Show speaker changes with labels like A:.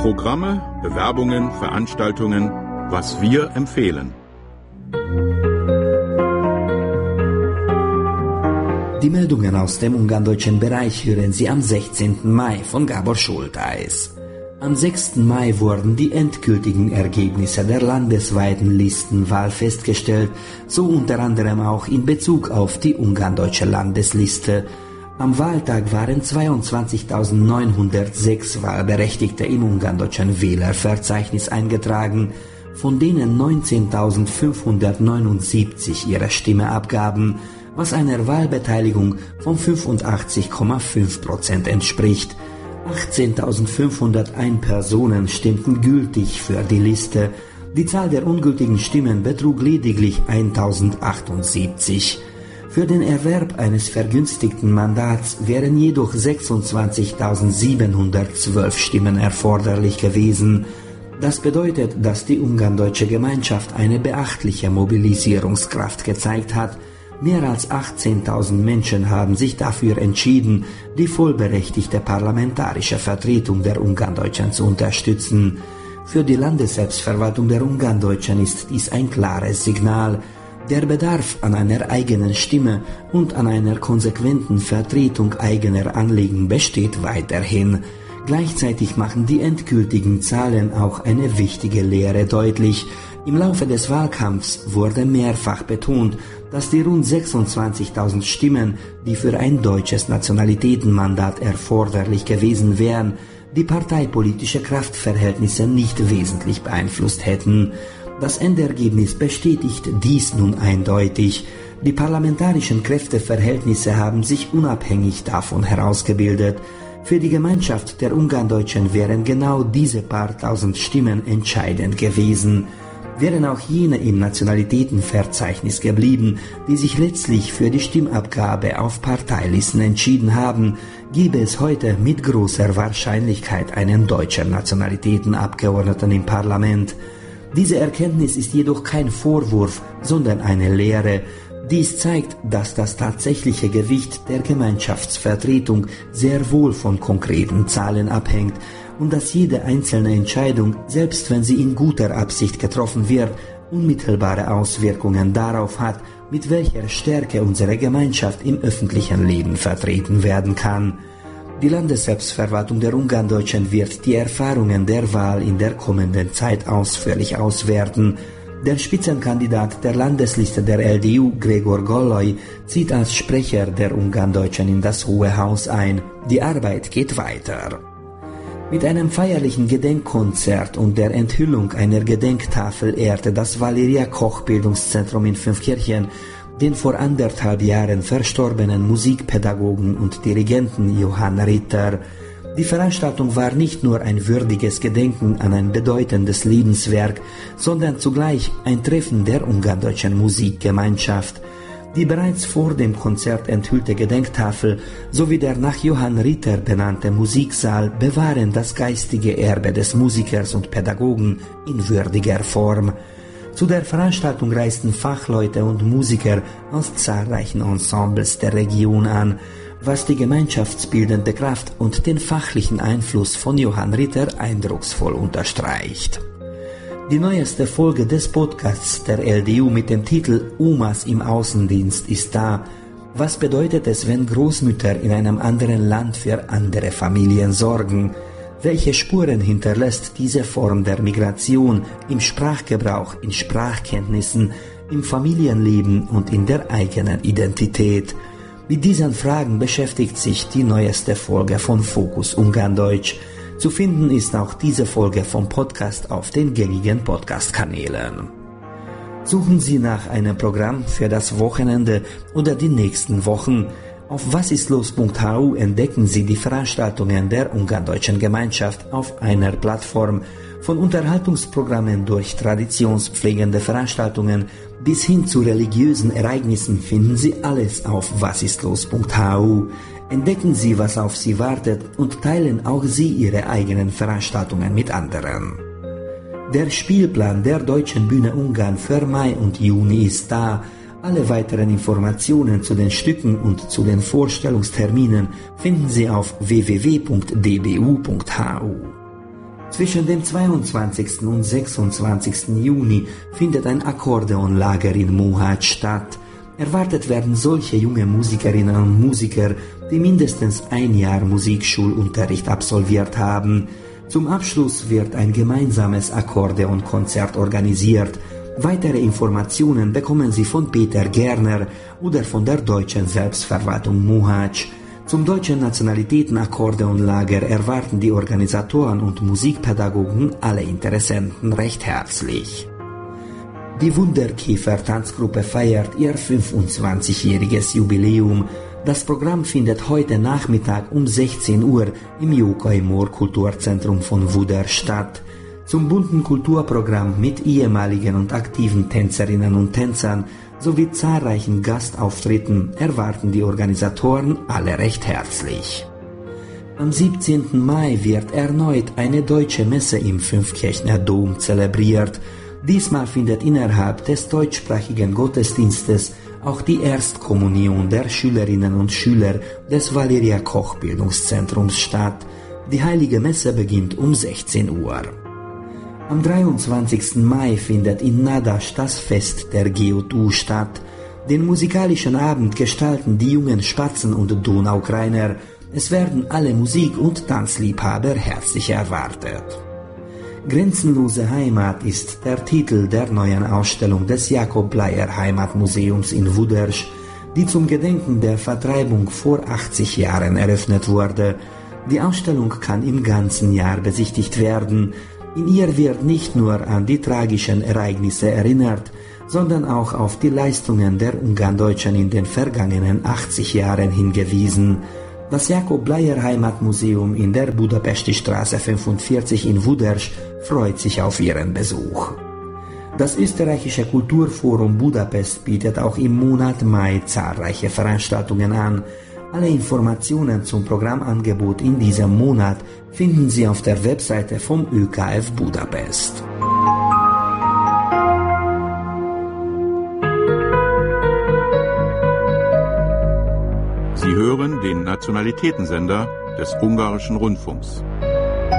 A: Programme, Bewerbungen, Veranstaltungen, was wir empfehlen.
B: Die Meldungen aus dem ungarndeutschen Bereich hören Sie am 16. Mai von Gábor Schultheiß. Am 6. Mai wurden die endgültigen Ergebnisse der landesweiten Listenwahl festgestellt, so unter anderem auch in Bezug auf die ungarndeutsche Landesliste. Am Wahltag waren 22.906 Wahlberechtigte im ungarndeutschen Wählerverzeichnis eingetragen, von denen 19.579 ihre Stimme abgaben, was einer Wahlbeteiligung von 85,5% entspricht. 18.501 Personen stimmten gültig für die Liste. Die Zahl der ungültigen Stimmen betrug lediglich 1.078. Für den Erwerb eines vergünstigten Mandats wären jedoch 26.712 Stimmen erforderlich gewesen. Das bedeutet, dass die ungarndeutsche Gemeinschaft eine beachtliche Mobilisierungskraft gezeigt hat. Mehr als 18.000 Menschen haben sich dafür entschieden, die vollberechtigte parlamentarische Vertretung der Ungarndeutschen zu unterstützen. Für die Landesselbstverwaltung der Ungarndeutschen ist dies ein klares Signal. Der Bedarf an einer eigenen Stimme und an einer konsequenten Vertretung eigener Anliegen besteht weiterhin. Gleichzeitig machen die endgültigen Zahlen auch eine wichtige Lehre deutlich. Im Laufe des Wahlkampfs wurde mehrfach betont, dass die rund 26.000 Stimmen, die für ein deutsches Nationalitätenmandat erforderlich gewesen wären, die parteipolitische Kraftverhältnisse nicht wesentlich beeinflusst hätten. Das Endergebnis bestätigt dies nun eindeutig. Die parlamentarischen Kräfteverhältnisse haben sich unabhängig davon herausgebildet. Für die Gemeinschaft der Ungarndeutschen wären genau diese paar tausend Stimmen entscheidend gewesen. Wären auch jene im Nationalitätenverzeichnis geblieben, die sich letztlich für die Stimmabgabe auf Parteilisten entschieden haben, gäbe es heute mit großer Wahrscheinlichkeit einen deutschen Nationalitätenabgeordneten im Parlament. Diese Erkenntnis ist jedoch kein Vorwurf, sondern eine Lehre. Dies zeigt, dass das tatsächliche Gewicht der Gemeinschaftsvertretung sehr wohl von konkreten Zahlen abhängt und dass jede einzelne Entscheidung, selbst wenn sie in guter Absicht getroffen wird, unmittelbare Auswirkungen darauf hat, mit welcher Stärke unsere Gemeinschaft im öffentlichen Leben vertreten werden kann. Die Landesselbstverwaltung der Ungarndeutschen wird die Erfahrungen der Wahl in der kommenden Zeit ausführlich auswerten. Der Spitzenkandidat der Landesliste der LDU, Gregor Galloy, zieht als Sprecher der Ungarndeutschen in das Hohe Haus ein. Die Arbeit geht weiter. Mit einem feierlichen Gedenkkonzert und der Enthüllung einer Gedenktafel ehrte das Valeria-Koch-Bildungszentrum in Fünfkirchen den vor 1,5 Jahren verstorbenen Musikpädagogen und Dirigenten Johann Ritter. Die Veranstaltung war nicht nur ein würdiges Gedenken an ein bedeutendes Lebenswerk, sondern zugleich ein Treffen der ungarndeutschen Musikgemeinschaft. Die bereits vor dem Konzert enthüllte Gedenktafel sowie der nach Johann Ritter benannte Musiksaal bewahren das geistige Erbe des Musikers und Pädagogen in würdiger Form. Zu der Veranstaltung reisten Fachleute und Musiker aus zahlreichen Ensembles der Region an, was die gemeinschaftsbildende Kraft und den fachlichen Einfluss von Johann Ritter eindrucksvoll unterstreicht. Die neueste Folge des Podcasts der LDU mit dem Titel Omas im Außendienst ist da. Was bedeutet es, wenn Großmütter in einem anderen Land für andere Familien sorgen? Welche Spuren hinterlässt diese Form der Migration im Sprachgebrauch, in Sprachkenntnissen, im Familienleben und in der eigenen Identität? Mit diesen Fragen beschäftigt sich die neueste Folge von Fokus Ungarndeutsch. Zu finden ist auch diese Folge vom Podcast auf den gängigen Podcast-Kanälen. Suchen Sie nach einem Programm für das Wochenende oder die nächsten Wochen. Auf wasistlos.hu entdecken Sie die Veranstaltungen der ungarndeutschen Gemeinschaft auf einer Plattform. Von Unterhaltungsprogrammen durch traditionspflegende Veranstaltungen bis hin zu religiösen Ereignissen finden Sie alles auf wasistlos.hu. Entdecken Sie, was auf Sie wartet und teilen auch Sie Ihre eigenen Veranstaltungen mit anderen. Der Spielplan der Deutschen Bühne Ungarn für Mai und Juni ist da. Alle weiteren Informationen zu den Stücken und zu den Vorstellungsterminen finden Sie auf www.dbu.hu. Zwischen dem 22. und 26. Juni findet ein Akkordeonlager in Mohacs statt. Erwartet werden solche junge Musikerinnen und Musiker, die mindestens ein Jahr Musikschulunterricht absolviert haben. Zum Abschluss wird ein gemeinsames Akkordeonkonzert organisiert. Weitere Informationen bekommen Sie von Peter Gerner oder von der Deutschen Selbstverwaltung Mohacs. Zum Deutschen Nationalitäten-Akkordeonlager erwarten die Organisatoren und Musikpädagogen alle Interessenten recht herzlich. Die Wunderkäfer-Tanzgruppe feiert ihr 25-jähriges Jubiläum. Das Programm findet heute Nachmittag um 16 Uhr im Jókai-Mór Kulturzentrum von Wuder statt. Zum bunten Kulturprogramm mit ehemaligen und aktiven Tänzerinnen und Tänzern sowie zahlreichen Gastauftritten erwarten die Organisatoren alle recht herzlich. Am 17. Mai wird erneut eine deutsche Messe im Fünfkirchner Dom zelebriert. Diesmal findet innerhalb des deutschsprachigen Gottesdienstes auch die Erstkommunion der Schülerinnen und Schüler des Valeria-Koch-Bildungszentrums statt. Die Heilige Messe beginnt um 16 Uhr. Am 23. Mai findet in Nadasch das Fest der Geotu statt. Den musikalischen Abend gestalten die jungen Spatzen und Donaukreiner. Es werden alle Musik- und Tanzliebhaber herzlich erwartet. Grenzenlose Heimat ist der Titel der neuen Ausstellung des Jakob Bleier Heimatmuseums in Wudersch, die zum Gedenken der Vertreibung vor 80 Jahren eröffnet wurde. Die Ausstellung kann im ganzen Jahr besichtigt werden. In ihr wird nicht nur an die tragischen Ereignisse erinnert, sondern auch auf die Leistungen der Ungarndeutschen in den vergangenen 80 Jahren hingewiesen. Das Jakob Bleier Heimatmuseum in der Budapesti Straße 45 in Wudersch freut sich auf Ihren Besuch. Das österreichische Kulturforum Budapest bietet auch im Monat Mai zahlreiche Veranstaltungen an. Alle Informationen zum Programmangebot in diesem Monat finden Sie auf der Webseite vom ÖKF Budapest.
A: Sie hören den Nationalitätensender des Ungarischen Rundfunks.